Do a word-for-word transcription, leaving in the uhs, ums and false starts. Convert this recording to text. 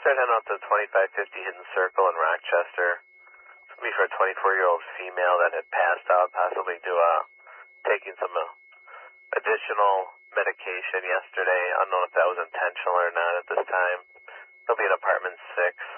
start heading out to twenty-five fifty Hidden Circle in Rochester. It's going to be for a twenty-four-year-old female that had passed out, possibly due to taking some uh, additional medication yesterday. Unknown if that was intentional or not at this time. They'll be in apartment six.